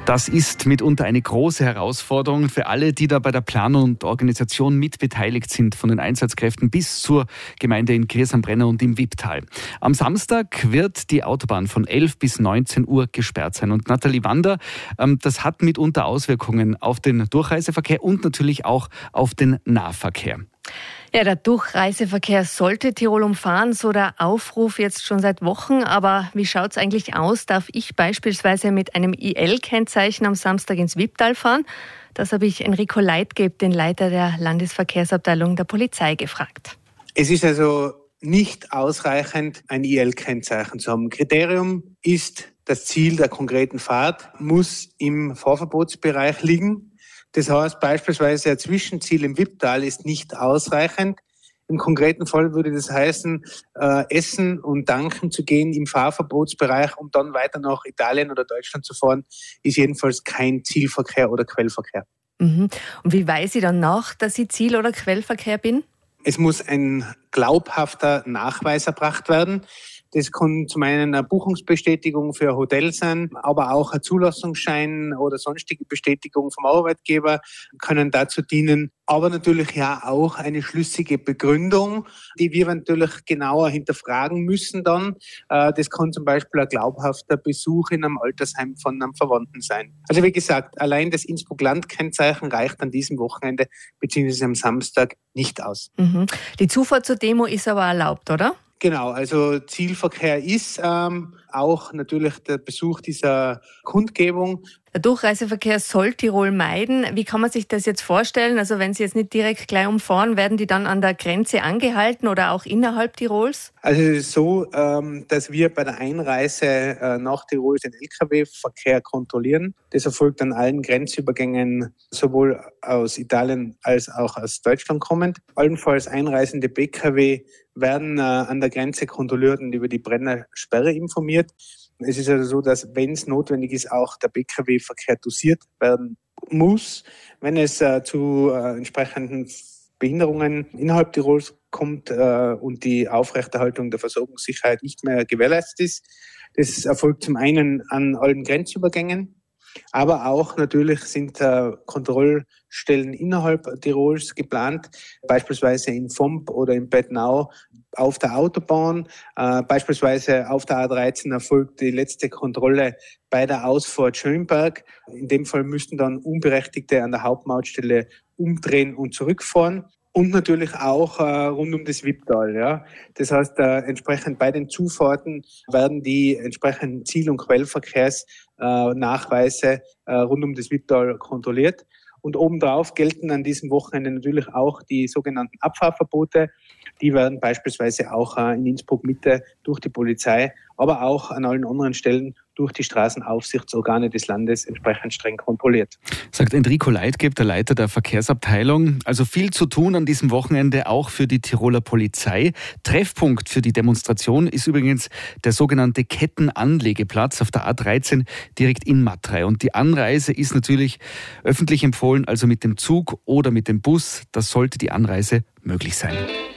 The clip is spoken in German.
Das ist mitunter eine große Herausforderung für alle, die da bei der Planung und Organisation mitbeteiligt sind, von den Einsatzkräften bis zur Gemeinde in Griers am Brenner und im Wipptal. Am Samstag wird die Autobahn von 11 bis 19 Uhr gesperrt sein. Und Nathalie Wander, das hat mitunter Auswirkungen auf den Durchreiseverkehr und natürlich auch auf den Nahverkehr. Ja, der Durchreiseverkehr sollte Tirol umfahren, so der Aufruf jetzt schon seit Wochen. Aber wie schaut es eigentlich aus? Darf ich beispielsweise mit einem IL-Kennzeichen am Samstag ins Wipptal fahren? Das habe ich Enrico Leitgeb, den Leiter der Landesverkehrsabteilung der Polizei, gefragt. Es ist also nicht ausreichend, ein IL-Kennzeichen zu haben. Kriterium ist, das Ziel der konkreten Fahrt muss im Fahrverbotsbereich liegen. Das heißt beispielsweise ein Zwischenziel im Wipptal ist nicht ausreichend. Im konkreten Fall würde das heißen, essen und tanken zu gehen im Fahrverbotsbereich, um dann weiter nach Italien oder Deutschland zu fahren, ist jedenfalls kein Zielverkehr oder Quellverkehr. Mhm. Und wie weiß ich dann nach, dass ich Ziel- oder Quellverkehr bin? Es muss ein glaubhafter Nachweis erbracht werden. Das kann zum einen eine Buchungsbestätigung für ein Hotel sein, aber auch ein Zulassungsschein oder sonstige Bestätigung vom Arbeitgeber können dazu dienen. Aber natürlich ja auch eine schlüssige Begründung, die wir natürlich genauer hinterfragen müssen dann. Das kann zum Beispiel ein glaubhafter Besuch in einem Altersheim von einem Verwandten sein. Also wie gesagt, allein das Innsbruck-Land-Kennzeichen reicht an diesem Wochenende bzw. am Samstag nicht aus. Mhm. Die Zufahrt zur Demo ist aber erlaubt, oder? Genau, also Zielverkehr ist auch natürlich der Besuch dieser Kundgebung. Der Durchreiseverkehr soll Tirol meiden. Wie kann man sich das jetzt vorstellen? Also wenn Sie jetzt nicht direkt gleich umfahren, werden die dann an der Grenze angehalten oder auch innerhalb Tirols? Also es ist so, dass wir bei der Einreise nach Tirol den Lkw-Verkehr kontrollieren. Das erfolgt an allen Grenzübergängen, sowohl aus Italien als auch aus Deutschland kommend. Allenfalls einreisende Pkw werden an der Grenze kontrolliert und über die Brennersperre informiert. Es ist also so, dass, wenn es notwendig ist, auch der Pkw-Verkehr dosiert werden muss. Wenn es zu entsprechenden Behinderungen innerhalb Tirols kommt und die Aufrechterhaltung der Versorgungssicherheit nicht mehr gewährleistet ist. Das erfolgt zum einen an allen Grenzübergängen, aber auch natürlich sind Kontrollstellen innerhalb Tirols geplant, beispielsweise in Vomp oder in Bettnau auf der Autobahn. Beispielsweise auf der A13 erfolgt die letzte Kontrolle bei der Ausfahrt Schönberg. In dem Fall müssten dann Unberechtigte an der Hauptmautstelle umdrehen und zurückfahren. Und natürlich auch rund um das Wipptal. Ja. Das heißt, entsprechend bei den Zufahrten werden die entsprechenden Ziel- und Quellverkehrsnachweise rund um das Wipptal kontrolliert. Und obendrauf gelten an diesem Wochenende natürlich auch die sogenannten Abfahrverbote. Die werden beispielsweise auch in Innsbruck Mitte durch die Polizei, aber auch an allen anderen Stellen durch die Straßenaufsichtsorgane des Landes entsprechend streng kontrolliert. Sagt Enrico Leitgeb, der Leiter der Verkehrsabteilung. Also viel zu tun an diesem Wochenende auch für die Tiroler Polizei. Treffpunkt für die Demonstration ist übrigens der sogenannte Kettenanlegeplatz auf der A13 direkt in Matrei. Und die Anreise ist natürlich öffentlich empfohlen, also mit dem Zug oder mit dem Bus. Das sollte die Anreise möglich sein.